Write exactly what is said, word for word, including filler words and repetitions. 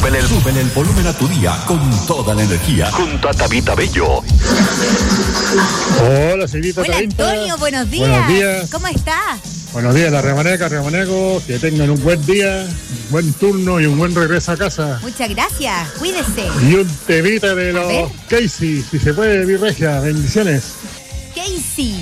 Súbele el, súbele el volumen a tu día con toda la energía. Junto a Tabita Bello. Hola, Silvita. Hola, Tabita. Antonio, buenos días. Buenos días. ¿Cómo estás? Buenos días, la Remaneca, Remaneco. Que tengan un buen día, un buen turno y un buen regreso a casa. Muchas gracias, cuídese. Y un temita de A ver. los Casey, si se puede, Virregia. Bendiciones. Casey.